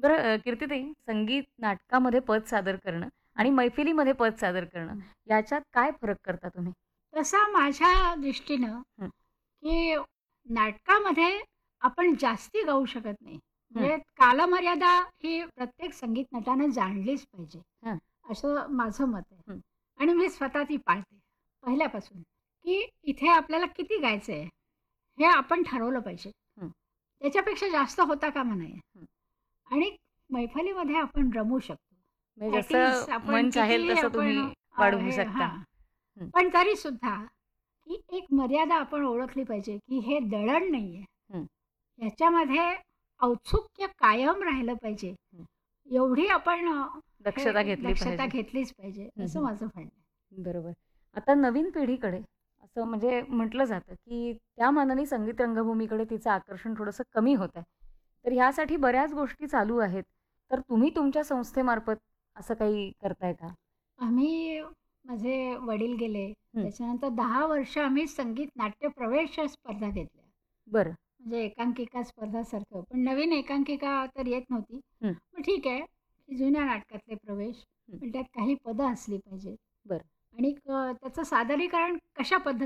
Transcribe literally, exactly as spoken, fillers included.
बरं अ, कीर्तिताई, संगीत नाटकामध्ये पद सादर करणं आणि मैफिलीमध्ये पद सादर करणं हं. याच्यात काय फरक करता तुम्ही? तसा माझ्या दृष्टीनं, हं, की नाटकामध्ये आपण जास्ती गाऊ शकत नाही. हं, म्हणजे कालमर्यादा ही प्रत्येक संगीत नटानं जाणलीच पाहिजे, हं, असं माझं मत आहे. हं, आणि मी स्वतः ती पाळते पहिल्यापासून, की इथे आपल्याला किती गायचंय, हे आपण ठरवलं पाहिजे. हं, त्याच्यापेक्षा जास्त होता कामा नये. हं. आणि मैफिलीमध्ये आपण रमू शकतो. म्हणजे दॅट इज जसं आपण मन चाहेल कितीही तसं आपण तुम्ही अ, वाढवू हे शकता. हां. हं, पण तरीसुद्धा ही एक मर्यादा आपण ओळखली पाहिजे, की हे दळण नाहीये. हं, ह्याच्यामध्ये औत्सुक्य कायम राहिलं पाहिजे. हं. एवढी आपण अ, हे दक्षता घेतली दक्षता पाहिजे. घेतलीच पाहिजे, हं, असं हं. माझं म्हणणं आहे. बरोबर. आता नवीन पिढीकडे असं म्हणजे म्हटलं जातं, की त्या मानाने संगीत रंगभूमीकडे तिचं आकर्षण थोडंसं कमी होत आहे. तर ह्यासाठी बऱ्याच गोष्टी चालू आहेत. तर तुम्ही तुमच्या संस्थेमार्फत असं काही करताय का? आम्ही माझे वडील गेले. हं, त्याच्यानंतर दहा वर्ष आम्ही संगीत नाट्य प्रवेश स्पर्धा घेतल्या. बरं. म्हणजे एकांकिका स्पर्धासारखं. पण नवीन एकांकिका तर येत नव्हती. हं, मग ठीक आहे, की जुन्या नाटकातले प्रवेश, हं. पण त्यात काही पदं असली पाहिजेत बरं. आणि क त्याचं सादरीकरण कशा पद्धतीने